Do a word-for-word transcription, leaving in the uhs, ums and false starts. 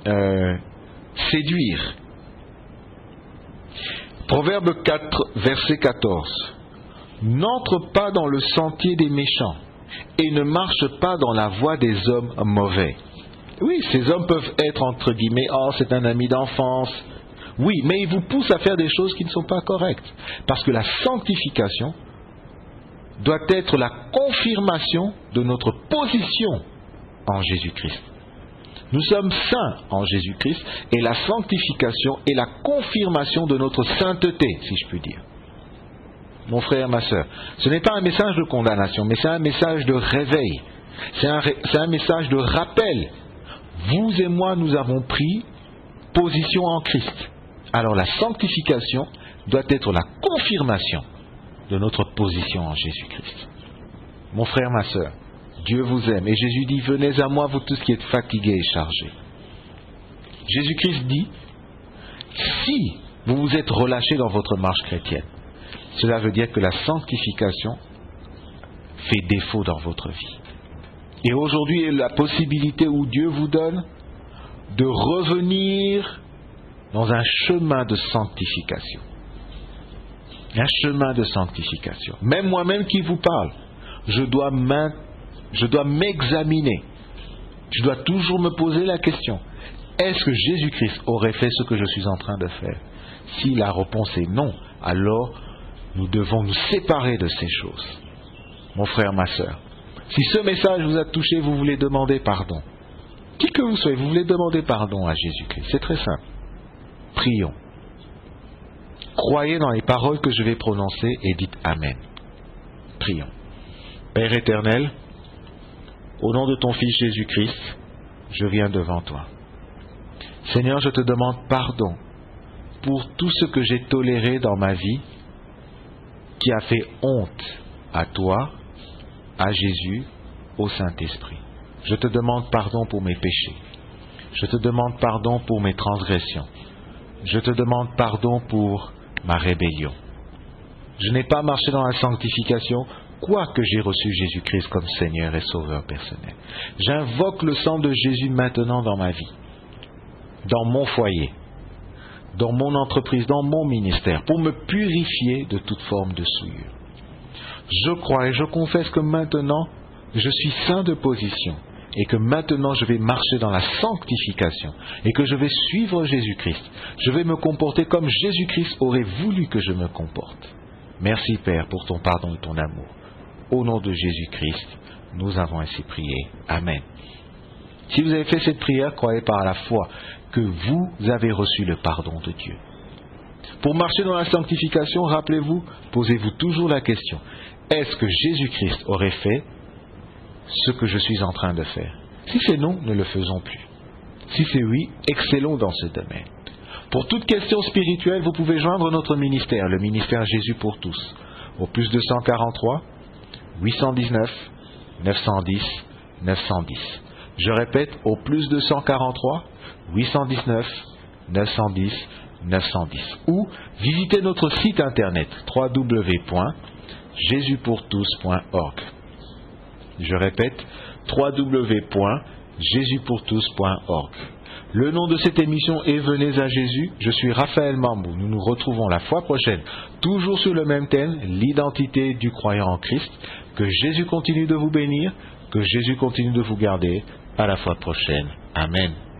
euh, séduire. Proverbe quatre, verset quatorze. N'entre pas dans le sentier des méchants et ne marche pas dans la voie des hommes mauvais. Oui, ces hommes peuvent être entre guillemets, oh c'est un ami d'enfance. Oui, mais ils vous poussent à faire des choses qui ne sont pas correctes. Parce que la sanctification doit être la confirmation de notre position en Jésus-Christ. Nous sommes saints en Jésus-Christ et la sanctification est la confirmation de notre sainteté, si je puis dire. Mon frère, ma sœur, ce n'est pas un message de condamnation, mais c'est un message de réveil. C'est un, c'est un message de rappel. Vous et moi, nous avons pris position en Christ. Alors la sanctification doit être la confirmation de notre position en Jésus-Christ. Mon frère, ma sœur, Dieu vous aime. Et Jésus dit, venez à moi, vous tous qui êtes fatigués et chargés. Jésus-Christ dit, si vous vous êtes relâchés dans votre marche chrétienne, cela veut dire que la sanctification fait défaut dans votre vie. Et aujourd'hui, la possibilité où Dieu vous donne de revenir dans un chemin de sanctification. Un chemin de sanctification. Même moi-même qui vous parle, je dois m'in- je dois m'examiner. Je dois toujours me poser la question, est-ce que Jésus-Christ aurait fait ce que je suis en train de faire? Si la réponse est non, alors nous devons nous séparer de ces choses. Mon frère, ma sœur, si ce message vous a touché, vous voulez demander pardon. Qui que vous soyez, vous voulez demander pardon à Jésus-Christ. C'est très simple. Prions. Croyez dans les paroles que je vais prononcer et dites Amen. Prions. Père éternel, au nom de ton Fils Jésus-Christ, je viens devant toi. Seigneur, je te demande pardon pour tout ce que j'ai toléré dans ma vie qui a fait honte à toi, à Jésus, au Saint-Esprit. Je te demande pardon pour mes péchés. Je te demande pardon pour mes transgressions. Je te demande pardon pour ma rébellion. Je n'ai pas marché dans la sanctification, quoique j'ai reçu Jésus-Christ comme Seigneur et Sauveur personnel. J'invoque le sang de Jésus maintenant dans ma vie, dans mon foyer, dans mon entreprise, dans mon ministère, pour me purifier de toute forme de souillure. Je crois et je confesse que maintenant, je suis saint de position et que maintenant je vais marcher dans la sanctification et que je vais suivre Jésus-Christ. Je vais me comporter comme Jésus-Christ aurait voulu que je me comporte. Merci Père pour ton pardon et ton amour. Au nom de Jésus-Christ, nous avons ainsi prié. Amen. Si vous avez fait cette prière, croyez par la foi que vous avez reçu le pardon de Dieu. Pour marcher dans la sanctification, rappelez-vous, posez-vous toujours la question, est-ce que Jésus-Christ aurait fait ce que je suis en train de faire? Si c'est non, ne le faisons plus. Si c'est oui, excellons dans ce domaine. Pour toute question spirituelle, vous pouvez joindre notre ministère, le ministère Jésus pour tous, au plus deux cent quarante-trois, huit cent dix-neuf, neuf cent dix, neuf cent dix. Je répète, au plus deux cent quarante-trois, huit cent dix-neuf, neuf cent dix, neuf cent dix. Ou visitez notre site internet w w w point jésus pour tous point org. Je répète, w w w point jésus pour tous point org. Le nom de cette émission est Venez à Jésus. Je suis Raphaël Mambou. Nous nous retrouvons la fois prochaine, toujours sur le même thème, l'identité du croyant en Christ. Que Jésus continue de vous bénir, que Jésus continue de vous garder. À la fois prochaine. Amen.